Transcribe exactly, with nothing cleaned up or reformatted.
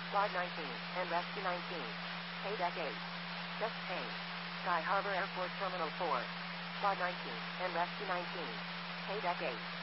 Squad nineteen and Rescue nineteen. Pay deck eight. Just change. Sky Harbor Airport Terminal four. Squad nineteen and Rescue nineteen. Pay deck eight.